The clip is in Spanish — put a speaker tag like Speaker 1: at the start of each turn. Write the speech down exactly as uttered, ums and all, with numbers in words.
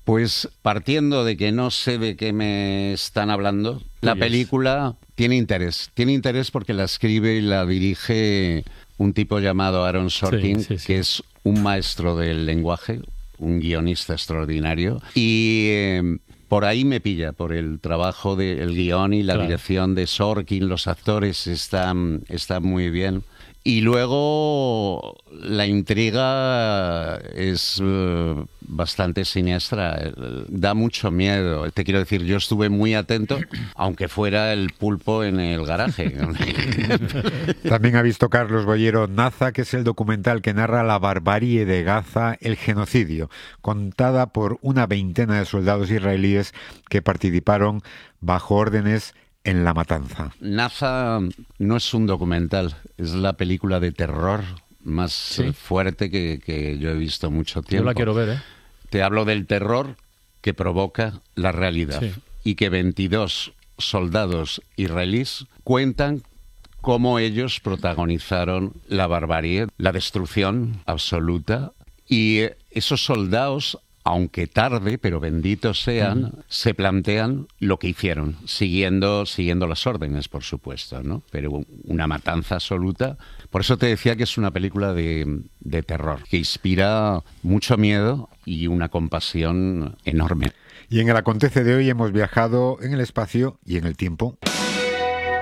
Speaker 1: Pues partiendo de que no sé de qué me están hablando, la
Speaker 2: Yes.
Speaker 1: película tiene interés. Tiene interés porque la escribe y la dirige un tipo llamado Aaron Sorkin,
Speaker 2: Sí, sí, sí.
Speaker 1: que es un maestro del lenguaje, un guionista extraordinario. Y eh, por ahí me pilla, por el trabajo del guión y la
Speaker 2: Claro.
Speaker 1: dirección de Sorkin, los actores están, están muy bien. Y luego la intriga es uh, bastante siniestra, da mucho miedo. Te quiero decir, yo estuve muy atento, aunque fuera el pulpo en el garaje.
Speaker 3: También ha visto Carlos Boyero Naza, que es el documental que narra la barbarie de Gaza, el genocidio, contada por una veintena de soldados israelíes que participaron bajo órdenes en la matanza.
Speaker 1: Naza no es un documental, es la película de terror más
Speaker 2: ¿Sí?
Speaker 1: eh, fuerte que, que yo he visto mucho tiempo.
Speaker 2: Yo la quiero ver, ¿eh?
Speaker 1: Te hablo del terror que provoca la realidad
Speaker 2: Sí.
Speaker 1: y que veintidós soldados israelíes cuentan cómo ellos protagonizaron la barbarie, la destrucción absoluta, y eh, esos soldados, aunque tarde, pero benditos sean, uh-huh. se plantean lo que hicieron, siguiendo, siguiendo las órdenes, por supuesto, ¿no? Pero una matanza absoluta. Por eso te decía que es una película de, de terror, que inspira mucho miedo y una compasión enorme.
Speaker 3: Y en el Acontece de hoy hemos viajado en el espacio y en el tiempo.